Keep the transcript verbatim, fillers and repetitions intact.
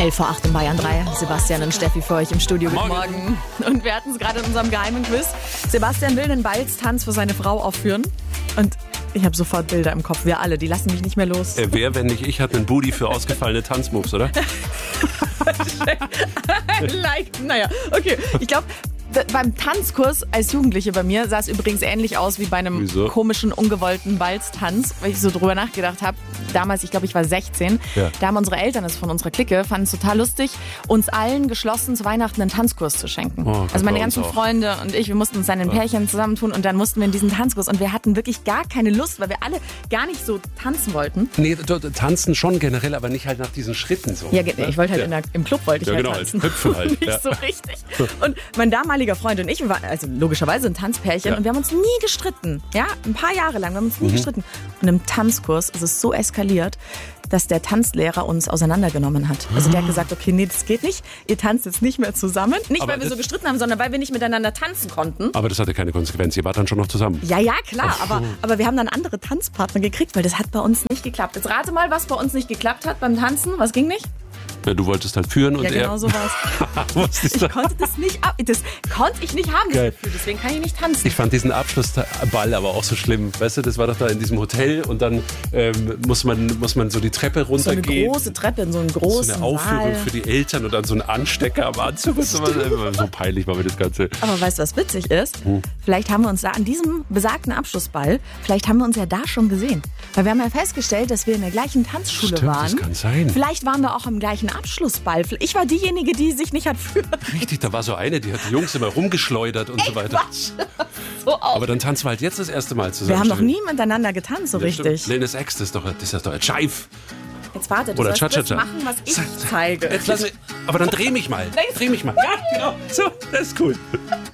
elf vor acht in Bayern drei. Sebastian und Steffi für euch im Studio. Guten Morgen. Morgen. Und wir hatten es gerade in unserem geheimen Quiz. Sebastian will einen Balztanz für seine Frau aufführen. Und ich habe sofort Bilder im Kopf. Wir alle, die lassen mich nicht mehr los. Äh, wer, wenn nicht ich, hat einen Booty für ausgefallene Tanzmoves, oder? like, naja, okay. Ich glaube, beim Tanzkurs als Jugendliche bei mir sah es übrigens ähnlich aus wie bei einem Wieso? komischen, ungewollten Balztanz, weil ich so drüber nachgedacht habe. Damals, ich glaube, ich war sechzehn, Ja. da haben unsere Eltern, das von unserer Clique, fanden es total lustig, uns allen geschlossen zu Weihnachten einen Tanzkurs zu schenken. Oh, Gott, also meine bei uns ganzen auch. Freunde und ich, wir mussten uns dann in Pärchen zusammentun und dann mussten wir in diesen Tanzkurs und wir hatten wirklich gar keine Lust, weil wir alle gar nicht so tanzen wollten. Nee, d- d- tanzen schon generell, aber nicht halt nach diesen Schritten so. Ja, ge- ich wollte halt Ja. in der, im Club wollte ich Ja, halt genau, tanzen. als Hüpfen halt, Nicht ja. so richtig. Und mein damaliger Freund und ich, wir waren also logischerweise ein Tanzpärchen Ja. und wir haben uns nie gestritten. Ja, ein paar Jahre lang, wir haben uns nie Mhm. gestritten. Und im Tanzkurs ist es so eskaliert, dass der Tanzlehrer uns auseinandergenommen hat. Also der hat gesagt, okay, nee, das geht nicht. Ihr tanzt jetzt nicht mehr zusammen. Nicht, Aber weil wir das- so gestritten haben, sondern weil wir nicht miteinander tanzen konnten. Aber das hatte keine Konsequenz. Ihr wart dann schon noch zusammen. Ja, ja, klar, aber, aber wir haben dann andere Tanzpartner gekriegt, weil das hat bei uns nicht geklappt. Jetzt rate mal, was bei uns nicht geklappt hat beim Tanzen. Was ging nicht? Ja, du wolltest halt führen und Ja, genau er... so war's. Wusste ich Ich doch. konnte das nicht ab, das konnte ich nicht haben, das Geil. Gefühl, deswegen kann ich nicht tanzen. Ich fand diesen Abschlussball aber auch so schlimm. Weißt du, das war doch da in diesem Hotel und dann ähm, muss, man, muss man so die Treppe so eine runtergehen. große Treppe in so einem großen So eine Aufführung Saal. für die Eltern und dann so ein Anstecker am Anzug. Und so, was. So peinlich war mir das Ganze. Aber weißt du, was witzig ist? Hm. Vielleicht haben wir uns da an diesem besagten Abschlussball, vielleicht haben wir uns ja da schon gesehen. Weil wir haben ja festgestellt, dass wir in der gleichen Tanzschule Stimmt, waren. das kann sein. Vielleicht waren wir auch am gleichen Abschlussball. Ich war diejenige, die sich nicht hat führen. Richtig, da war so eine, die hat die Jungs immer rumgeschleudert und so weiter. Quatsch. So auch. Aber dann tanzen wir halt jetzt das erste Mal zusammen. Wir haben noch nie miteinander getanzt, so richtig. Lennis Ex, das ist doch, das ist doch ein Scheif. Jetzt warte, du Oder sollst das Cha-Cha-Cha. machen, was ich zeige. Jetzt lass mich, aber dann dreh mich mal. Nein. Dreh mich mal. Ja, genau. So, das ist cool.